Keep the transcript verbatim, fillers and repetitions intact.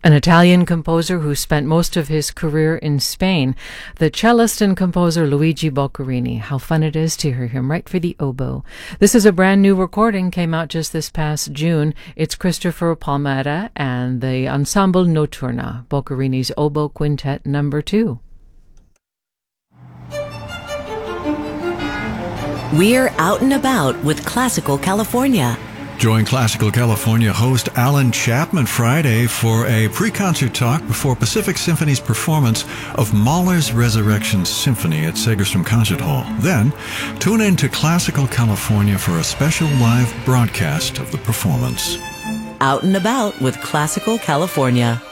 An Italian composer who spent most of his career in Spain, the cellist and composer Luigi Boccherini. How fun it is to hear him write for the oboe. This is a brand new recording, came out just this past June. It's Christopher Palmera and the Ensemble Notturna, Boccherini's Oboe Quintet number two. We're out and about with Classical California. Join Classical California host Alan Chapman Friday for a pre-concert talk before Pacific Symphony's performance of Mahler's Resurrection Symphony at Segerstrom Concert Hall. Then, tune in to Classical California for a special live broadcast of the performance. Out and about with Classical California.